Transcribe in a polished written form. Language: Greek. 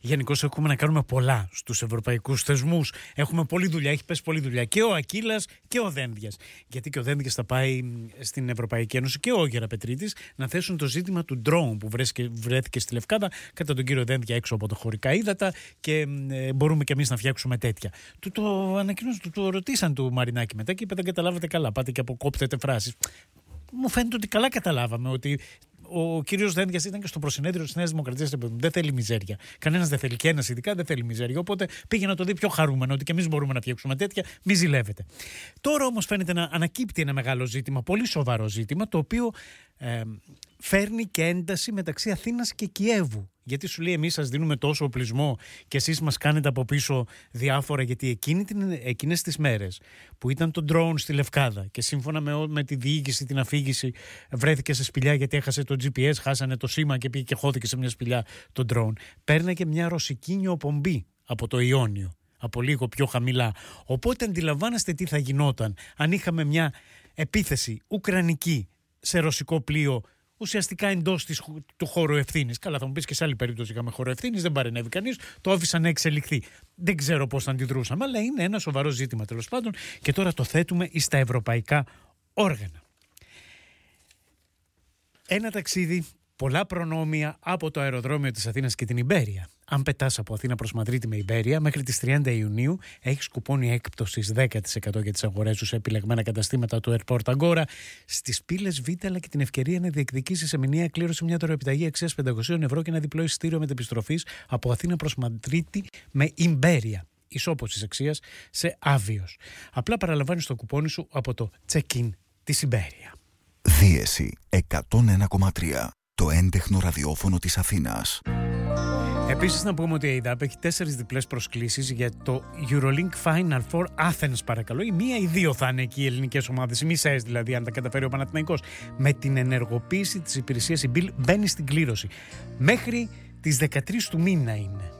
γενικώς έχουμε να κάνουμε πολλά στους ευρωπαϊκούς θεσμούς. Έχουμε πολλή δουλειά, έχει πέσει πολλή δουλειά. Και ο Ακύλας και ο Δένδιας. Γιατί και ο Δένδιας θα πάει στην Ευρωπαϊκή Ένωση και ο Γεραπετρίτης να θέσουν το ζήτημα του drone που βρέθηκε στη Λευκάδα κατά τον κύριο Δένδια έξω από τα χωρικά ύδατα και μπορούμε και εμείς να φτιάξουμε τέτοια. Του το ανακοίνωσαν, του το ρωτήσαν του Μαρινάκη μετά και είπε: δεν καταλάβατε καλά. Πάτε και αποκόπτετε φράσεις. Μου φαίνεται ότι καλά καταλάβαμε ότι ο κύριος Δένδιας ήταν και στο προσυνέδριο της Νέας Δημοκρατίας. Δεν θέλει μιζέρια. Κανένας δεν θέλει, και ένας ειδικά δεν θέλει μιζέρια. Οπότε πήγε να το δει πιο χαρούμενο ότι και εμείς μπορούμε να φτιάξουμε τέτοια. Μη ζηλεύετε. Τώρα όμως φαίνεται να ανακύπτει ένα μεγάλο ζήτημα, πολύ σοβαρό ζήτημα, το οποίο φέρνει και ένταση μεταξύ Αθήνας και Κιέβου. Γιατί σου λέει: εμείς σας δίνουμε τόσο οπλισμό και εσείς μας κάνετε από πίσω διάφορα. Γιατί εκείνες τις μέρες που ήταν το drone στη Λευκάδα και σύμφωνα με τη διοίκηση, την αφήγηση, βρέθηκε σε σπηλιά γιατί έχασε το GPS, χάσανε το σήμα και πήγε και χώθηκε σε μια σπηλιά το drone. Παίρναγε μια ρωσική νεοπομπή από το Ιόνιο, από λίγο πιο χαμηλά. Οπότε αντιλαμβάνεστε τι θα γινόταν αν είχαμε μια επίθεση ουκρανική σε ρωσικό πλοίο, ουσιαστικά εντός του χώρου ευθύνης. Καλά, θα μου πεις και σε άλλη περίπτωση είχαμε χώρο ευθύνης, δεν παρενέβη κανείς, το άφησαν να εξελιχθεί. Δεν ξέρω πώς θα αντιδρούσαμε, αλλά είναι ένα σοβαρό ζήτημα τέλος πάντων και τώρα το θέτουμε στα ευρωπαϊκά όργανα. Ένα ταξίδι, πολλά προνόμια από το αεροδρόμιο της Αθήνας και την Ιμπέρια. Αν πετάς από Αθήνα προς Μαδρίτη με Ιμπέρια, μέχρι τις 30 Ιουνίου έχεις κουπόνι έκπτωσης 10% για τις αγορές σου σε επιλεγμένα καταστήματα του Airport Agora, στις πύλες Β, αλλά και την ευκαιρία να διεκδικήσεις σε μηνιαία κλήρωση μια δωροεπιταγή αξίας 500 ευρώ και ένα διπλό εισιτήριο μετεπιστροφής από Αθήνα προς Μαδρίτη με Ιμπέρια. Ισόπωσης αξίας σε Άβιος. Απλά παραλαμβάνεις το κουπόνι σου από το check-in της Ιμπέρια. Δίεση 101,3. Το έντεχνο ραδιόφωνο της Αθήνας. Επίσης να πούμε ότι η ΕΙΔΑΠ έχει 4 διπλές προσκλήσεις για το EuroLink Final Four Athens, παρακαλώ. Η μία ή δύο θα είναι εκεί οι ελληνικές ομάδες, οι μισές δηλαδή, αν τα καταφέρει ο Παναθηναϊκός. Με την ενεργοποίηση της υπηρεσίας η Bill μπαίνει στην κλήρωση. Μέχρι τις 13 του μήνα είναι.